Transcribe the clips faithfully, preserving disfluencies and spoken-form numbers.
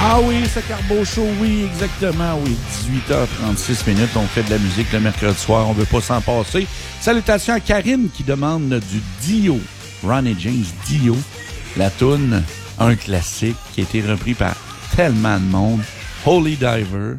Ah oui, c'est Carbo Show, oui, exactement, oui. dix-huit heures trente-six minutes, on fait de la musique le mercredi soir, on veut pas s'en passer. Salutations à Karine qui demande du Dio, Ronnie James Dio, la toune, un classique qui a été repris par tellement de monde, Holy Diver.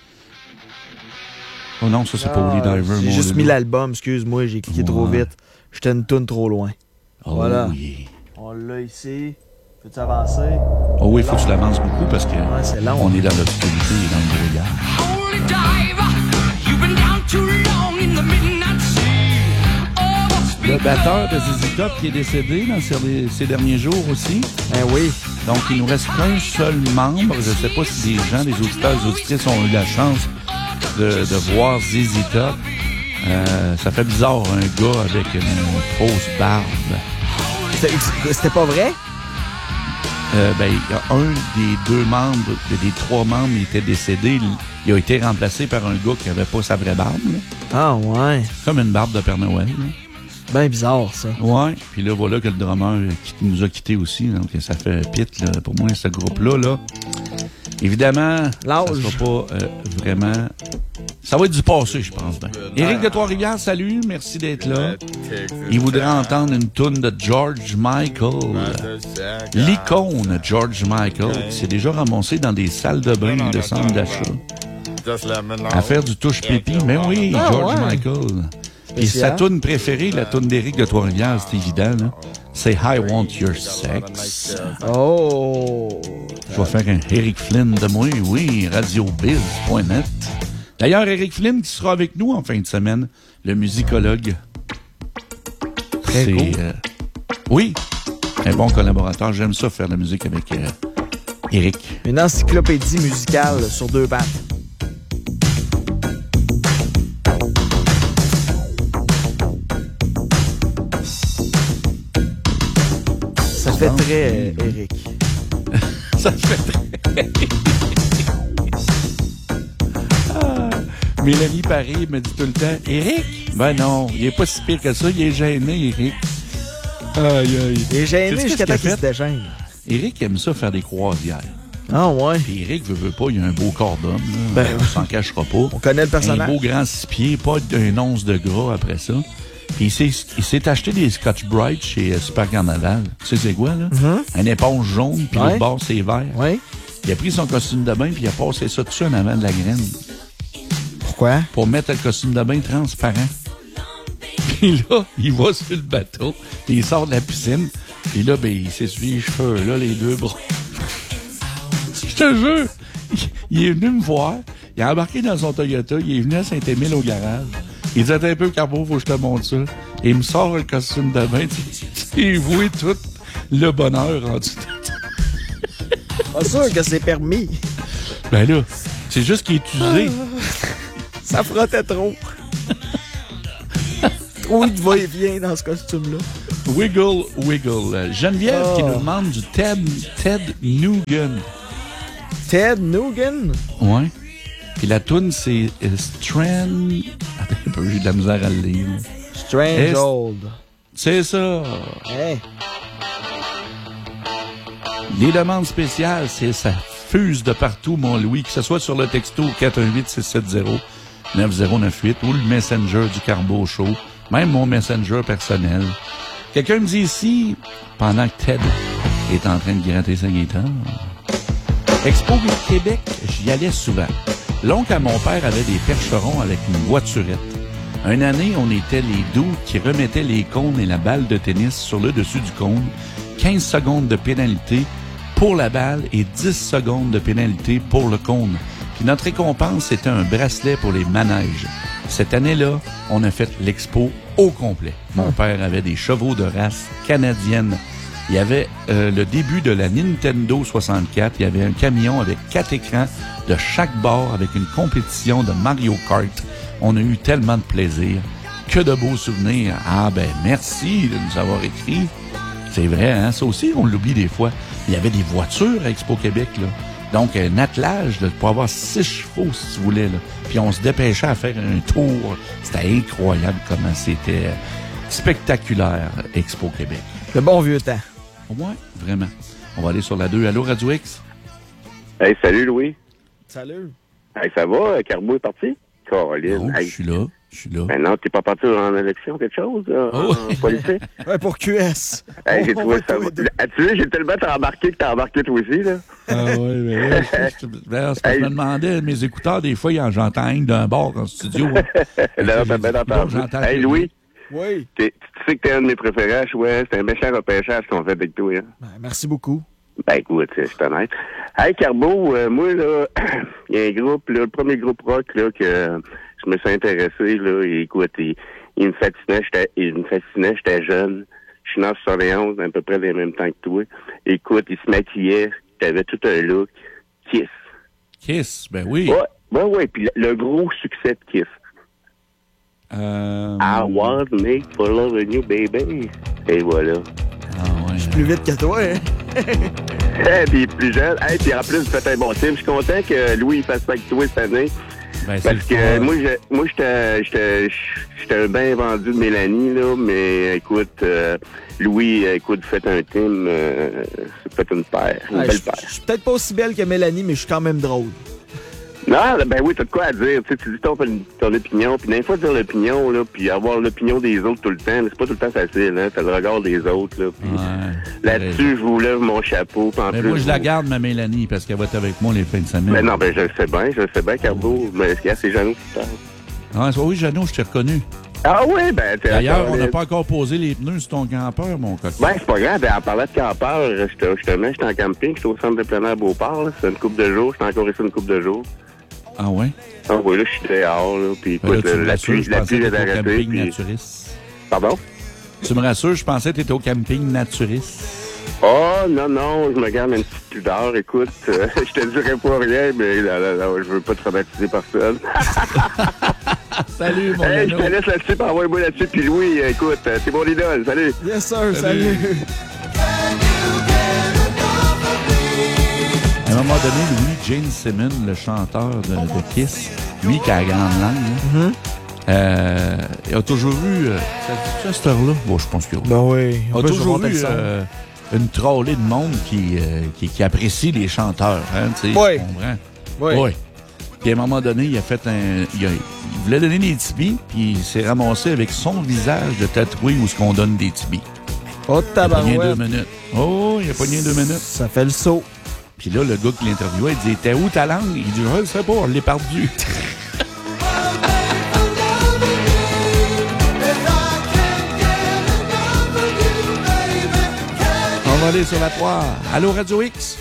Oh non, ça c'est ah, pas Holy Diver. J'ai juste mis l'album, excuse-moi, j'ai cliqué ouais. trop vite. J'étais une toune trop loin. Oh, voilà. Yeah. On l'a ici. Peux-tu avancer? Oh oui, il faut que tu l'avances beaucoup parce que ouais, c'est long, on hein. est dans l'obscurité et dans le brouillard. Holy Diver, you've been down too long in the midnight sea. Oh, le batteur de Z Z Top qui est décédé dans ces, ces derniers jours aussi. Ben oui. Donc, il nous reste qu'un seul membre. Je ne sais pas si des gens, des auditeurs, des auditrices ont eu la chance de, de voir Z Z Top. Euh, ça fait bizarre, un gars avec une fausse barbe. C'était, c'était pas vrai? Euh, ben, il y a un des deux membres, des trois membres, il était décédé. Il a été remplacé par un gars qui avait pas sa vraie barbe. Là. Ah ouais. Comme une barbe de Père Noël. Là. Ben bizarre, ça. Ouais. Puis là, voilà que le drummer qui nous a quittés aussi. Donc, ça fait pite, là, pour moi, ce groupe-là, là. Évidemment, L'âge. ça sera pas euh, vraiment... Ça va être du passé, je pense. Ben. Éric de Trois-Rivières, salut. Merci d'être là. Il voudrait entendre une toune de George Michael. L'icône George Michael qui s'est déjà ramassé dans des salles de bain et de centres d'achat. À faire du touche-pipi. Mais oui, George ah, ouais. Michael. Et sa toune préférée, la toune d'Éric de Trois-Rivières, c'est évident, là. C'est I Want Your Sex. Oh! Je vais faire un Eric Flynn de moi, oui, radio biz point net. D'ailleurs, Eric Flynn qui sera avec nous en fin de semaine, le musicologue. Très c'est, cool. Euh, oui, un bon collaborateur. J'aime ça faire de la musique avec euh, Eric. Une encyclopédie musicale sur deux pattes. Ça fait très euh, Eric. Ça fait très ah, Mélanie Paris me dit tout le temps, Eric? Ben non, il est pas si pire que ça, il est gêné, Eric. Aïe, aïe. Il est gêné jusqu'à temps qu'il se dégêne. Eric aime ça faire des croisières. Ah ouais. Puis Eric veut, veut pas, il a un beau corps d'homme, là. Ben, on s'en cachera pas. On connaît le personnage. Un beau grand six pieds, pas d'un once de gras après ça. Puis il s'est, il s'est acheté des Scotch Brite chez euh, Super Carnaval. Tu sais c'est quoi, là? Mm-hmm. Une éponge jaune, puis ouais. L'autre bord, c'est vert. Ouais. Il a pris son costume de bain, puis il a passé ça dessus en avant de la graine. Pourquoi? Pour mettre le costume de bain transparent. Puis là, il va sur le bateau, puis il sort de la piscine, puis là, ben, il s'essuie les cheveux, là, les deux bras. Je te jure, il est venu me voir, il a embarqué dans son Toyota, il est venu à Saint-Émile au garage. Il dit, attends un peu, Carbo, faut que je te montre ça. Et il me sort le costume de bain, il voit tout le bonheur en dessous. Pas sûr que c'est permis. Ben là, c'est juste qu'il est usé. Ça frottait trop. Trop de va-et-vient dans ce costume-là. Wiggle, wiggle. Geneviève oh. qui nous demande du Ted, Ted Nugent. Ted Nugent? Ouais. Puis la toune, c'est uh, Strand... Attends un peu, j'ai de la misère à le lire. Strangled. C'est ça. Hey. Les demandes spéciales, c'est ça fuse de partout, mon Louis, que ce soit sur le texto quatre un huit six sept zéro neuf zéro neuf huit ou le Messenger du Carbo Show, même mon Messenger personnel. Quelqu'un me dit ici, pendant que Ted est en train de gratter sa guitare, Expo Québec, j'y allais souvent. L'oncle à mon père avait des percherons avec une voiturette. Une année, on était les doux qui remettaient les cônes et la balle de tennis sur le dessus du cône. quinze secondes de pénalité pour la balle et dix secondes de pénalité pour le cône. Puis notre récompense, c'était un bracelet pour les manèges. Cette année-là, on a fait l'expo au complet. Mon père avait des chevaux de race canadienne. Il y avait euh, le début de la Nintendo soixante-quatre. Il y avait un camion avec quatre écrans de chaque bord avec une compétition de Mario Kart. On a eu tellement de plaisir. Que de beaux souvenirs. Ah ben, merci de nous avoir écrit. C'est vrai, hein? Ça aussi, on l'oublie des fois. Il y avait des voitures à Expo Québec, là. Donc, un attelage, là, pour avoir six chevaux, si tu voulais, là. Puis on se dépêchait à faire un tour. C'était incroyable comment c'était spectaculaire, Expo Québec. Le bon vieux temps. Ouais, vraiment. On va aller sur la deux. Allô, Radio X? Hey, salut, Louis. Salut. Hey, ça va? Carbo est parti? Caroline. Non, Hey. je suis là. Je suis là. Ben non, t'es pas parti en élection, quelque chose, là, Oh. en politique? Ouais, pour Q S. Hey, j'ai On trouvé va ça... tous les deux. As-tu vu, j'ai tellement embarqué que t'as embarqué toi aussi, là. Ah oui, mais là, je, je, ben, c'est parce que je me demandais, mes écouteurs, des fois, ils- j'entends un d'un bord en studio. Hein. Là, t'as bien entendu. Hey, Louis, Oui. t'es- tu sais que t'es un de mes préférés à Chouette. C'est un méchant repêchage qu'on fait avec toi, hein. Ben, merci beaucoup. Ben écoute, je suis honnête. Hey Carbo, euh, moi là, il y a un groupe, là, le premier groupe rock là que je me suis intéressé là, et écoute, il, il me fascinait, j'étais, il me fascinait, j'étais jeune. Je suis né en soixante et onze, à peu près des mêmes temps que toi. Écoute, il se maquillait, t'avais tout un look. Kiss. Kiss, ben oui. Ouais, ouais, ouais. Puis le, le gros succès de Kiss. Euh... I was made for loving you, baby. Et voilà. Ah ouais. Plus vite que toi, hein? Et puis plus jeune. Et puis en plus, vous faites un bon team. Je suis content que Louis il fasse ça avec toi cette année. Ben, c'est Parce le que fun. moi, je, moi, j'étais, j'étais, j'étais bien vendu de Mélanie, là, mais écoute, euh, Louis, écoute, vous faites un team, euh, vous faites une paire, une Ouais, belle je paire. je suis peut-être pas aussi belle que Mélanie, mais je suis quand même drôle. Non, ben oui, t'as de quoi à dire, tu sais, tu dis ton, ton opinion, puis des fois dire l'opinion, là, puis avoir l'opinion des autres tout le temps, c'est pas tout le temps facile, hein, t'as le regard des autres, là, puis Ouais. là-dessus, je vous lève mon chapeau, puis en Ben, plus... moi, je la vous- garde, ma Mélanie, parce qu'elle va être avec moi les fins de semaine. Ben non, ben je le sais bien, je le sais bien, Carbo, mais est-ce qu'il y a ces jaloux qui parlent? Ah, oui, Jeannot, je t'ai reconnu. Ah oui, ben... t'es D'ailleurs, d'accord, on n'a là. pas encore posé les pneus sur ton campeur, mon coq. Ben, c'est pas grave. Ben, en parlant de campeur, j'étais justement, j'étais en camping, j'étais au centre de plein air Beauport, là. C'est une couple de jours, j'étais encore ici une couple de jours. Ah ouais? Ah oui, là, je suis dehors, là, puis Ben là, écoute, tu me la rassures, pluie, je la pensais pluie que est t'étais au arrêtée, camping puis... naturiste. Pardon? Tu me rassures, je pensais que t'étais au camping naturiste. Oh, non, non, je me garde une petite pudeur, écoute, euh, je te dirais pas rien, mais là, là, là, je veux pas traumatiser personne. Salut, mon Hey, je Jeannot. te laisse là-dessus, puis envoie-moi là-dessus, puis Louis, euh, écoute, euh, t'es mon idole, salut! Yes, sir, Salut. salut. À un moment donné, Louis Gene Simmons, le chanteur de, de Kiss, lui qui a la grande langue, là, euh, il a toujours eu, euh, ça dit-tu à cette heure-là? Bon, je pense que oui. Ben oui. Il a En plus, je toujours montais eu le son. euh, une trollée de monde qui, euh, qui, qui apprécie les chanteurs. Hein, tu sais, Oui. tu comprends? Oui. Oui. Puis à un moment donné, il a fait un. Il, a- il voulait donner des tibis, puis il s'est ramassé avec son visage de tatoué où ce qu'on donne des tibis. Oh, Il a pogné deux tabarouette. minutes. Oh, il a pogné deux minutes. Ça fait le saut. Puis là, le gars qui l'interviewait, il dit « T'es où ta langue? » Il dit « Je ne sais pas, on l'est perdu. » On va aller sur la trois. Allô, Radio X?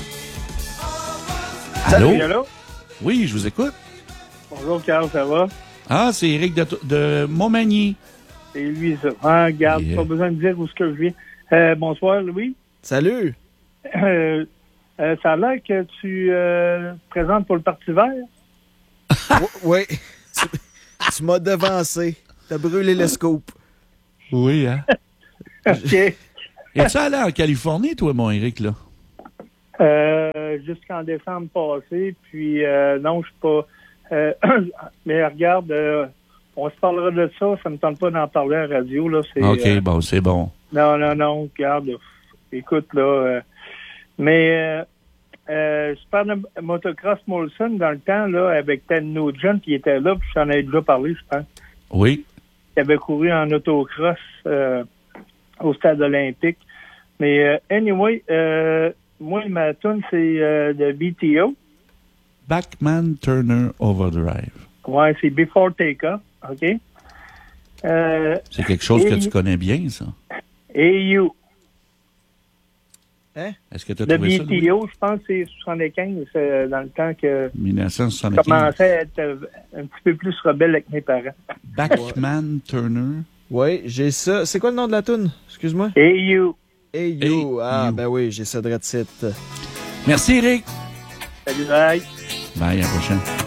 Allô? Salut, allô? Oui, je vous écoute. Bonjour, Carl, ça va? Ah, c'est Éric de, de Montmagny. C'est lui, ça. Ah, regarde, Yeah. pas besoin de dire où est-ce que je viens. Euh, bonsoir, Louis. Salut. Euh, euh, ça a l'air que tu euh, te présentes pour le Parti vert. Oui. Tu, tu m'as devancé. T'as brûlé le scoop. Oui, hein? OK. Es-tu allé en Californie, toi, mon Éric, là? Euh, jusqu'en décembre passé, puis euh, non, je suis pas... Euh, mais regarde, euh, on se parlera de ça. Ça me tente pas d'en parler à la radio, là. C'est, OK, euh, bon, c'est bon. Non, non, non, regarde, pff, écoute, là, euh, mais euh, euh, Super Motocross Molson, dans le temps, là, avec Ted Nugent, qui était là, puis j'en avais déjà parlé, je pense. Oui. Il avait couru en autocross euh, au stade olympique. Mais euh, anyway, euh, moi, ma tune, c'est euh, de B T O. Backman Turner Overdrive. Ouais, c'est Before Takeoff, OK? Euh, C'est quelque chose que Et- tu connais bien, ça. A U. Hein? Est-ce que tu as Le trouvé ça, B Louis? T O, je pense que c'est soixante-quinze, c'est dans le temps que mille neuf cent je soixante-quinze. commençais à être euh, un petit peu plus rebelle avec mes parents. Backman Turner. Oui, j'ai ça. C'est quoi le nom de la toune? Excuse-moi. A U. Hey you. Hey Ah, you. ben oui, j'ai ça de site. Merci, Éric. Salut, bye. Bye, à la prochaine.